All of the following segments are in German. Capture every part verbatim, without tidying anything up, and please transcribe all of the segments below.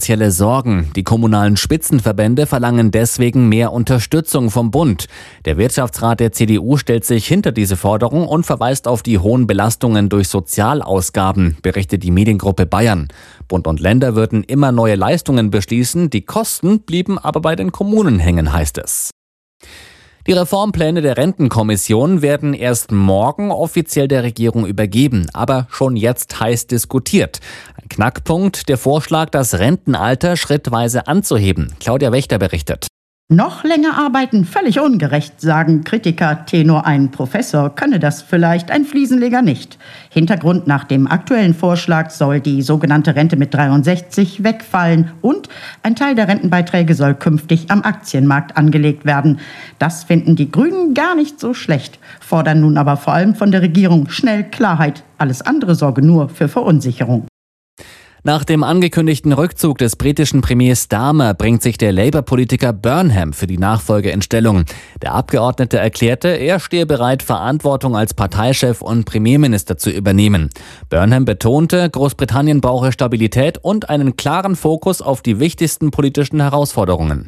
finanzielle Sorgen. Die kommunalen Spitzenverbände verlangen deswegen mehr Unterstützung vom Bund. Der Wirtschaftsrat der C D U stellt sich hinter diese Forderung und verweist auf die hohen Belastungen durch Sozialausgaben, berichtet die Mediengruppe Bayern. Bund und Länder würden immer neue Leistungen beschließen, die Kosten blieben aber bei den Kommunen hängen, heißt es. Die Reformpläne der Rentenkommission werden erst morgen offiziell der Regierung übergeben, aber schon jetzt heiß diskutiert. Ein Knackpunkt, der Vorschlag, das Rentenalter schrittweise anzuheben. Claudia Wächter berichtet. Noch länger arbeiten, völlig ungerecht, sagen Kritiker. Tenor ein Professor könne das vielleicht, ein Fliesenleger nicht. Hintergrund: nach dem aktuellen Vorschlag soll die sogenannte Rente mit dreiundsechzig wegfallen und ein Teil der Rentenbeiträge soll künftig am Aktienmarkt angelegt werden. Das finden die Grünen gar nicht so schlecht, fordern nun aber vor allem von der Regierung schnell Klarheit. Alles andere sorge nur für Verunsicherung. Nach dem angekündigten Rückzug des britischen Premiers Starmer bringt sich der Labour-Politiker Burnham für die Nachfolge in Stellung. Der Abgeordnete erklärte, er stehe bereit, Verantwortung als Parteichef und Premierminister zu übernehmen. Burnham betonte, Großbritannien brauche Stabilität und einen klaren Fokus auf die wichtigsten politischen Herausforderungen.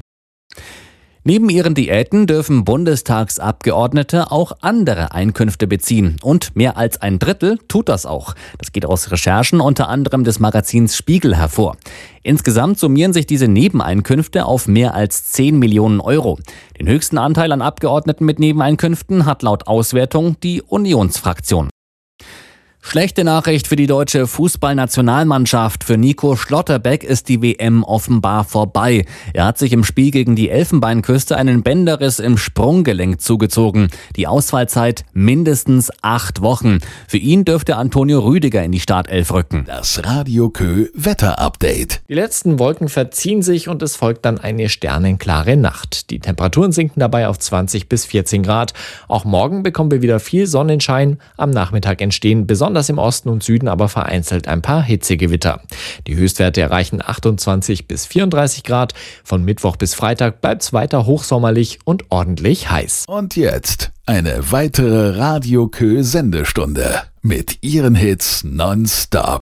Neben ihren Diäten dürfen Bundestagsabgeordnete auch andere Einkünfte beziehen. Und mehr als ein Drittel tut das auch. Das geht aus Recherchen unter anderem des Magazins Spiegel hervor. Insgesamt summieren sich diese Nebeneinkünfte auf mehr als zehn Millionen Euro. Den höchsten Anteil an Abgeordneten mit Nebeneinkünften hat laut Auswertung die Unionsfraktion. Schlechte Nachricht für die deutsche Fußballnationalmannschaft. Für Nico Schlotterbeck ist die W M offenbar vorbei. Er hat sich im Spiel gegen die Elfenbeinküste einen Bänderriss im Sprunggelenk zugezogen. Die Ausfallzeit mindestens acht Wochen. Für ihn dürfte Antonio Rüdiger in die Startelf rücken. Das Radio Kö Wetter-Update. Die letzten Wolken verziehen sich und es folgt dann eine sternenklare Nacht. Die Temperaturen sinken dabei auf zwanzig bis vierzehn Grad. Auch morgen bekommen wir wieder viel Sonnenschein. Am Nachmittag entstehen besonders im Osten und Süden aber vereinzelt ein paar Hitzegewitter. Die Höchstwerte erreichen achtundzwanzig bis vierunddreißig Grad. Von Mittwoch bis Freitag bleibt es weiter hochsommerlich und ordentlich heiß. Und jetzt eine weitere Radio Kö Sendestunde mit ihren Hits nonstop.